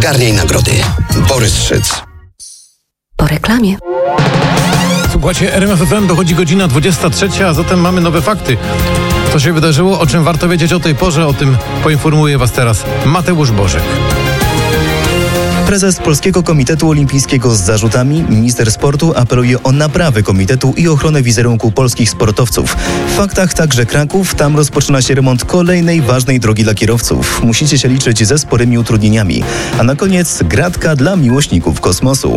Zgarniaj nagrody. Borys Szyc. Po reklamie. Słuchajcie, RMF FM, dochodzi godzina 23, a zatem mamy nowe fakty. Co się wydarzyło, o czym warto wiedzieć o tej porze, o tym poinformuje Was teraz Mateusz Bożek. Prezes Polskiego Komitetu Olimpijskiego z zarzutami, minister sportu apeluje o naprawę komitetu i ochronę wizerunku polskich sportowców. W faktach także Kraków, tam rozpoczyna się remont kolejnej ważnej drogi dla kierowców. Musicie się liczyć ze sporymi utrudnieniami. A na koniec gratka dla miłośników kosmosu.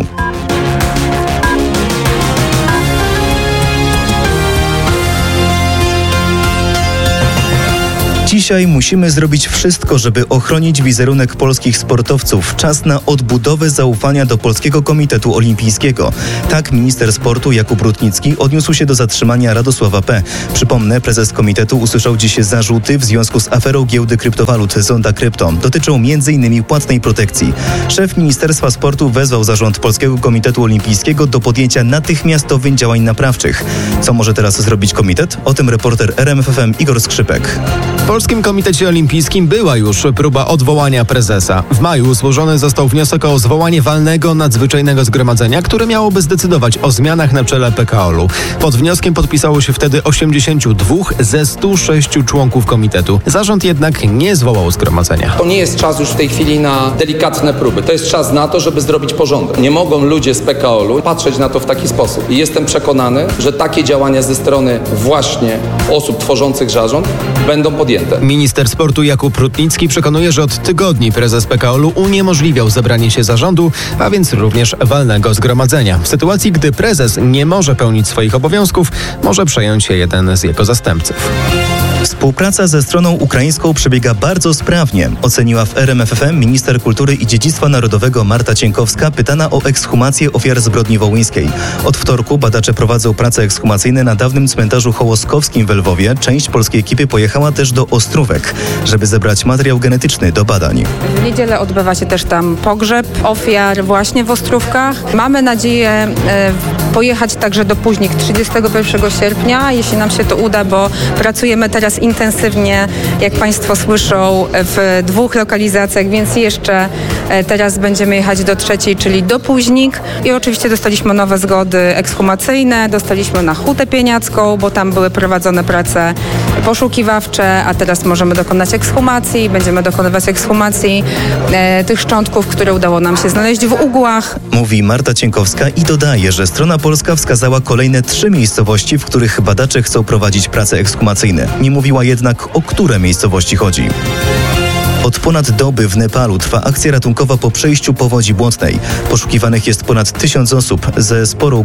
Dzisiaj musimy zrobić wszystko, żeby ochronić wizerunek polskich sportowców. Czas na odbudowę zaufania do Polskiego Komitetu Olimpijskiego. Tak minister sportu Jakub Rutnicki odniósł się do zatrzymania Radosława P. Przypomnę, prezes komitetu usłyszał dziś zarzuty w związku z aferą giełdy kryptowalut Zonda Krypto. Dotyczą m.in. płatnej protekcji. Szef Ministerstwa Sportu wezwał zarząd Polskiego Komitetu Olimpijskiego do podjęcia natychmiastowych działań naprawczych. Co może teraz zrobić komitet? O tym reporter RMF FM Igor Skrzypek. W Polskim Komitecie Olimpijskim była już próba odwołania prezesa. W maju złożony został wniosek o zwołanie walnego nadzwyczajnego zgromadzenia, które miałoby zdecydować o zmianach na czele PKOL-u. Pod wnioskiem podpisało się wtedy 82 ze 106 członków komitetu. Zarząd jednak nie zwołał zgromadzenia. To nie jest czas już w tej chwili na delikatne próby. To jest czas na to, żeby zrobić porządek. Nie mogą ludzie z PKOL-u patrzeć na to w taki sposób. I jestem przekonany, że takie działania ze strony właśnie osób tworzących zarząd będą podjęte. Minister sportu Jakub Rutnicki przekonuje, że od tygodni prezes PKOL-u uniemożliwiał zebranie się zarządu, a więc również walnego zgromadzenia. W sytuacji, gdy prezes nie może pełnić swoich obowiązków, może przejąć się jeden z jego zastępców. Współpraca ze stroną ukraińską przebiega bardzo sprawnie, oceniła w RMF FM minister kultury i dziedzictwa narodowego Marta Cienkowska, pytana o ekshumację ofiar zbrodni wołyńskiej. Od wtorku badacze prowadzą prace ekshumacyjne na dawnym cmentarzu hołoskowskim w Lwowie. Część polskiej ekipy pojechała też do Ostrówek, żeby zebrać materiał genetyczny do badań. W niedzielę odbywa się też tam pogrzeb ofiar właśnie w Ostrówkach. Mamy nadzieję pojechać także do Późnik 31 sierpnia, jeśli nam się to uda, bo pracujemy teraz intensywnie, jak Państwo słyszą, w 2 lokalizacjach, więc jeszcze teraz będziemy jechać do 3, czyli do Późnik. I oczywiście dostaliśmy nowe zgody ekshumacyjne, dostaliśmy na Hutę Pieniacką, bo tam były prowadzone prace poszukiwawcze, a teraz możemy dokonać ekshumacji, będziemy dokonywać ekshumacji tych szczątków, które udało nam się znaleźć w Ugłach. Mówi Marta Cienkowska i dodaje, że strona polska wskazała kolejne 3 miejscowości, w których badacze chcą prowadzić prace ekshumacyjne. Nie mówiła jednak, o które miejscowości chodzi. Od ponad doby w Nepalu trwa akcja ratunkowa po przejściu powodzi błotnej. Poszukiwanych jest ponad 1000 osób. Za sporą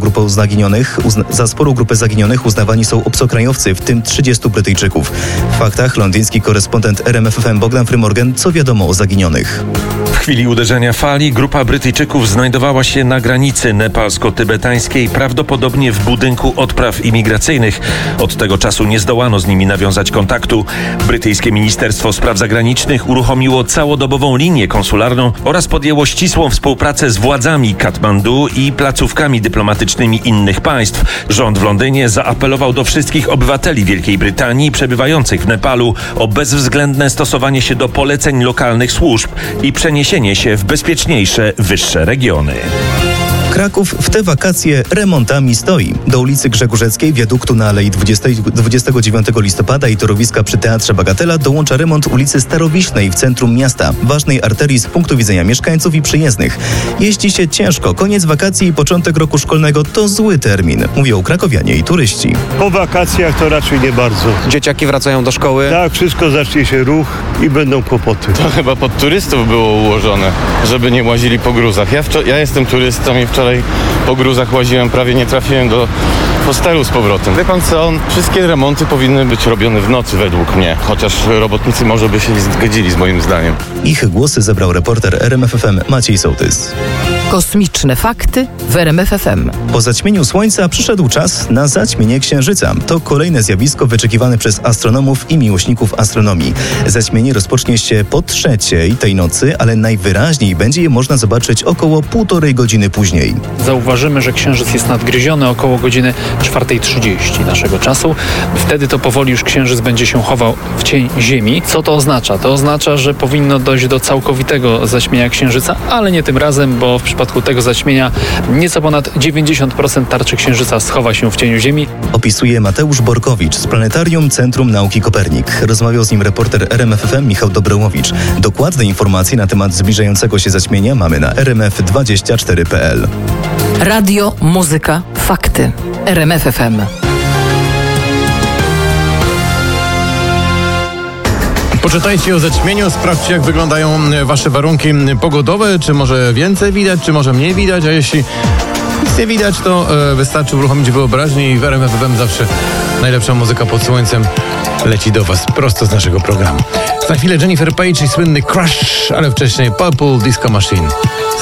grupę zaginionych uznawani są obcokrajowcy, w tym 30 Brytyjczyków. W faktach londyński korespondent RMF FM Bogdan Frymorgan, co wiadomo o zaginionych. W chwili uderzenia fali grupa Brytyjczyków znajdowała się na granicy nepalsko-tybetańskiej, prawdopodobnie w budynku odpraw imigracyjnych. Od tego czasu nie zdołano z nimi nawiązać kontaktu. Brytyjskie Ministerstwo Spraw Zagranicznych uruchomiło całodobową linię konsularną oraz podjęło ścisłą współpracę z władzami Katmandu i placówkami dyplomatycznymi innych państw. Rząd w Londynie zaapelował do wszystkich obywateli Wielkiej Brytanii przebywających w Nepalu o bezwzględne stosowanie się do poleceń lokalnych służb i przeniesienie się w bezpieczniejsze, wyższe regiony. Kraków w te wakacje remontami stoi. Do ulicy Grzegórzeckiej, wiaduktu na Alei 29 listopada i torowiska przy Teatrze Bagatela dołącza remont ulicy Starowiśnej w centrum miasta, ważnej arterii z punktu widzenia mieszkańców i przyjezdnych. Jeździ się ciężko. Koniec wakacji i początek roku szkolnego to zły termin, mówią krakowianie i turyści. Po wakacjach to raczej nie bardzo. Dzieciaki wracają do szkoły? Tak, wszystko zacznie się ruch i będą kłopoty. To chyba pod turystów było ułożone, żeby nie łazili po gruzach. Ja jestem turystą i wczoraj po gruzach łaziłem, prawie nie trafiłem do hostelu z powrotem. Wie pan co, wszystkie remonty powinny być robione w nocy według mnie, chociaż robotnicy może by się zgodzili z moim zdaniem. Ich głosy zebrał reporter RMF FM Maciej Sołtys. Kosmiczne fakty w RMF FM. Po zaćmieniu Słońca przyszedł czas na zaćmienie Księżyca. To kolejne zjawisko wyczekiwane przez astronomów i miłośników astronomii. Zaćmienie rozpocznie się po 3:00 tej nocy, ale najwyraźniej będzie je można zobaczyć około 1,5 godziny później. Zauważymy, że Księżyc jest nadgryziony około godziny 4:30 naszego czasu. Wtedy to powoli już Księżyc będzie się chował w cień Ziemi. Co to oznacza? To oznacza, że powinno dojść do całkowitego zaćmienia Księżyca, ale nie tym razem, bo w przypadku tego zaćmienia nieco ponad 90% tarczy Księżyca schowa się w cieniu Ziemi. Opisuje Mateusz Borkowicz z Planetarium Centrum Nauki Kopernik. Rozmawiał z nim reporter RMF FM Michał Dobrołowicz. Dokładne informacje na temat zbliżającego się zaćmienia mamy na rmf24.pl. Radio, muzyka, fakty. RMF FM. Poczytajcie o zaćmieniu, sprawdźcie, jak wyglądają wasze warunki pogodowe, czy może więcej widać, czy może mniej widać, a jeśli nic nie widać, to wystarczy uruchomić wyobraźnię i w RMF FM zawsze najlepsza muzyka pod słońcem leci do was prosto z naszego programu. Za chwilę Jennifer Page i słynny Crush, ale wcześniej Purple Disco Machine.